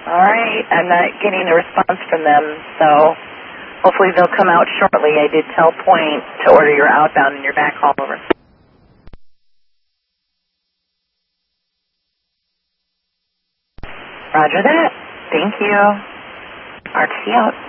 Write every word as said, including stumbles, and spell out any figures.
All right. I'm not getting a response from them, so hopefully they'll come out shortly. I did tell Point to order your outbound and your backhaul over. Roger that. Thank you. R T C out.